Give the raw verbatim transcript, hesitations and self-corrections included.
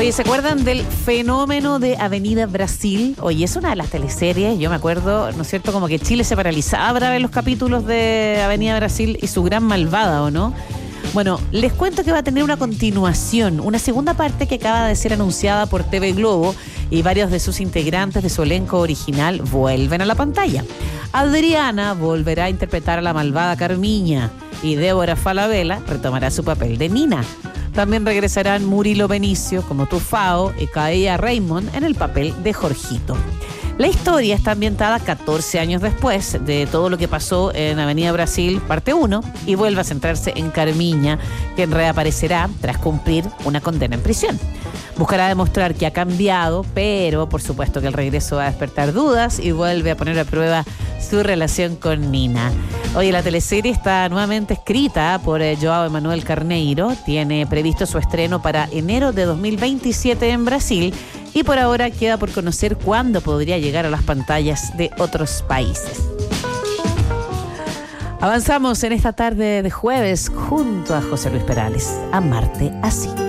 Oye, ¿se acuerdan del fenómeno de Avenida Brasil? Oye, es una de las teleseries, yo me acuerdo, ¿no es cierto? Como que Chile se paralizaba para ver los capítulos de Avenida Brasil y su gran malvada, ¿o no? Bueno, les cuento que va a tener una continuación, una segunda parte que acaba de ser anunciada por T V Globo y varios de sus integrantes de su elenco original vuelven a la pantalla. Adriana volverá a interpretar a la malvada Carmiña y Débora Falabella retomará su papel de Nina. También regresarán Murilo Benicio como Tufao y Kaella Raymond en el papel de Jorgito. La historia está ambientada catorce años después de todo lo que pasó en Avenida Brasil, parte uno, y vuelve a centrarse en Carmiña, quien reaparecerá tras cumplir una condena en prisión. Buscará demostrar que ha cambiado, pero por supuesto que el regreso va a despertar dudas y vuelve a poner a prueba su relación con Nina. Oye, la teleserie está nuevamente escrita por eh, João Emanuel Carneiro. Tiene previsto su estreno para enero de dos mil veintisiete en Brasil y por ahora queda por conocer cuándo podría llegar a las pantallas de otros países. Avanzamos en esta tarde de jueves junto a José Luis Perales. Amarte así.